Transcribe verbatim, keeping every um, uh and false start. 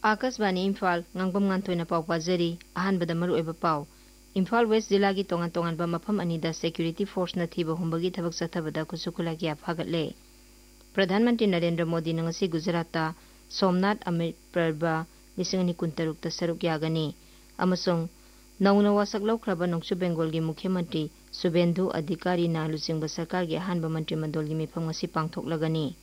Akashvani Imphal ngangbam ngantoina pau pajari ahanbada maru eba pau Imphal waste जिला की तोंगान तोंगान बा मफम अनिदा सिक्योरिटी फोर्स न थीब हुंबगी थबक चथबदा खुसुखुला किया फागतले प्रधानमंत्री नरेंद्र मोदी नंगसी गुजरात सोमनाथ अमृत प्रभा लिसिंगनी कुंतरुक ता सरुक यागनी अमसोंग नौना वासक लौख्रबा नोंगचु बेंगोल की मुख्यमंत्री सुबेंदु अधिकारी ना लुचिंग सरकार की अहानबा मंत्री मंडल की मिफम ngasi पांगथोक लगनी